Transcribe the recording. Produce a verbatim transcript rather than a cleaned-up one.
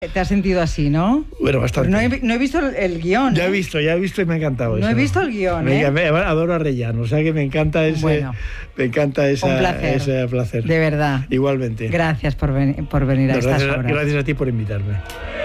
Te has sentido así, ¿no? Bueno, bastante. No he, no he visto el, el guión. Ya ¿eh? he visto, ya he visto y me ha encantado no eso. No he visto el guión, me, ¿eh? me, adoro a Arellano, o sea que me encanta ese... Bueno, me encanta esa, un placer, ese placer. De verdad. Igualmente. Gracias por, ven, por venir a no, estas gracias, horas. Gracias a ti por invitarme.